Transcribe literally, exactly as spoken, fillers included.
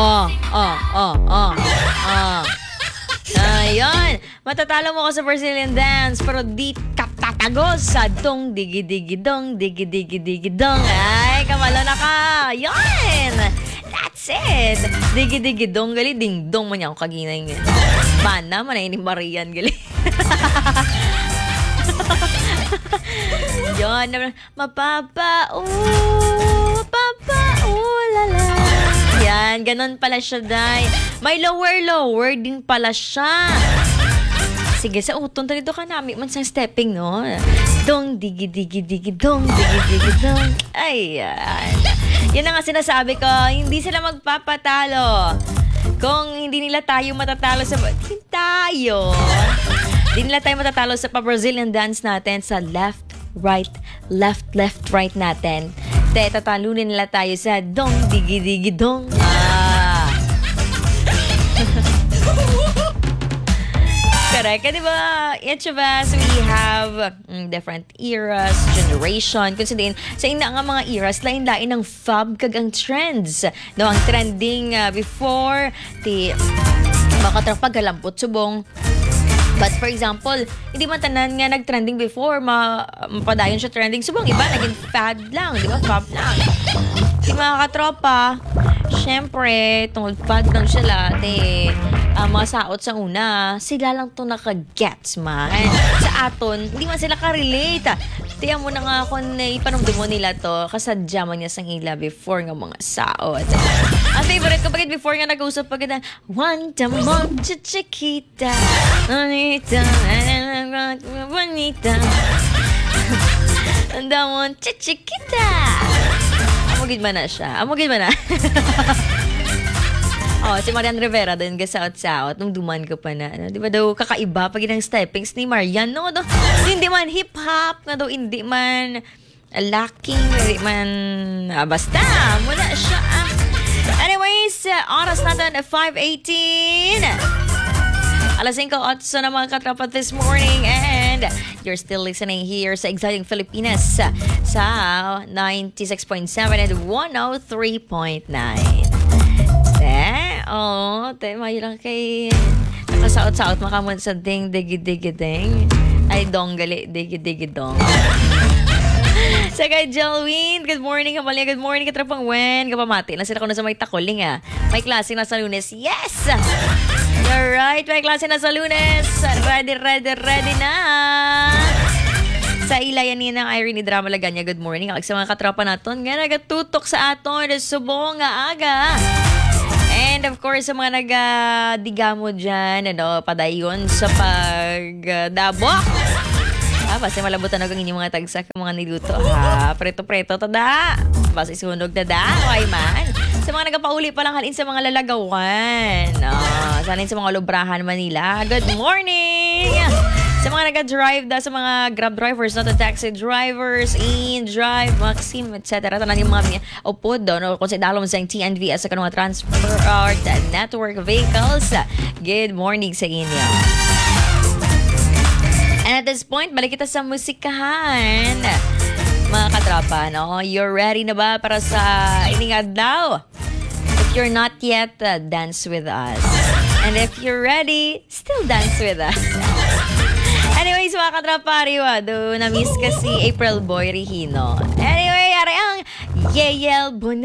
Oh, oh, oh, oh, oh. Ayun. Matatalo mo ko sa Brazilian dance pero di ka tatagos sa dong digi digi dong digi digi digi dong. Ay, kamalo na ka. Ayun. That's it. Digi digi dong gali ding dong mo niya ako kaginay nga. Mana man ay ni Marian gali. Yun. Mapapa ooh, papa ooh la la. Yan, ganun pala siya, day. May lower-lower din pala siya. Sige, sa utong talito ka namin man sa stepping, no? Dong, digi-digi-digi, dong, digi-digi-dong. Ay, yan. Yan ang nga sinasabi ko, hindi sila magpapatalo. Kung hindi nila tayo matatalo sa... Hindi tayo. Hindi nila tayo matatalo sa pa-Brazilian dance natin sa left, right, left, left, right natin. Te, tatalunin nila tayo sa dong, digi, digi, dong. Ah. Correct. Di ba, each of us, we have mm, different eras, generation. Kung sabihin, sa ina nga mga eras, lain-lain ng fab kag ang trends. No, ang trending uh, before, ti, baka pagkalambot subong. But for example, hindi man tanan nga nag-trending before, ma mapadayon siya trending. Subang iba, naging fad lang, di ba? Fab lang. Si mga katropa, syempre, tungkol fad lang sila, te, uh, mga saot sa una, sila lang to naka-gets man. Sa aton, hindi man sila ka-relate. Tiyan mo na nga kung ipanumdum mo nila to, kasadya man niya sang ila before nga mga saot. Ang favorite ko, bakit before nga nag-usap pag na, one damon chichikita, bonita, bonita, one damon chichikita. Amugid man na siya. Amugid man na. Oh, si Marian Rivera din gasaot-saot nung duman ko pa na. Ano, di ba daw kakaiba pag inang steppings ni Marian? No, do, hindi man hip-hop, na daw hindi man lacking, hindi man ah, basta, muna siya. Ah. Anyways, uh, oras natin five eighteen. Alas singko otso na mga katropa this morning and you're still listening here sa Exciting Filipinas sa ninety-six point seven and one oh three point nine. Te, oh, te, mahilang kay nakasaot-saot makamon sa ding digi-digi-ding. Ay, dong gali, digi-digi-dong. Sa kay Jolwyn, good morning, Kamalia, good morning, katrapang Wen, kapamati na sila ko na sa may takuling ah. May klase na sa Lunes, yes! Alright, may klase na sa Lunes, ready, ready, ready na! Sa ilayan niya ng Irene Drama Laganya, good morning, kakag sa mga katropa naton, nga nagatutok sa aton, subong nga aga. And of course, sa mga nag-digamo dyan, ano, padayon sa pagdabok. Ah, basta malabutan ako ang inyong mga tagsak, mga niluto. Ha, preto-preto, tada. Basta isunog, tada. Okay man. Sa mga nagapauli pa lang halin sa mga lalagawan. Oh, salin sa mga Lubrahan, Manila. Good morning! Sa mga nag-drive da, sa mga Grab drivers, not the taxi drivers, in-drive, Maxim, et cetera. Tanan yung mga upod do, no? Kung sa dalom sa T N V S sa kanong transport network vehicles. Good morning sa inyo. And at this point, balik kita sa musikahan. Mga katropa, no? You're ready na ba para sa iningad daw? If you're not yet, uh, dance with us. And if you're ready, still dance with us. Anyways, mga katropa, riwa, do na-miss kasi April Boy Regino. Anyway, ari ang Yeyel Bun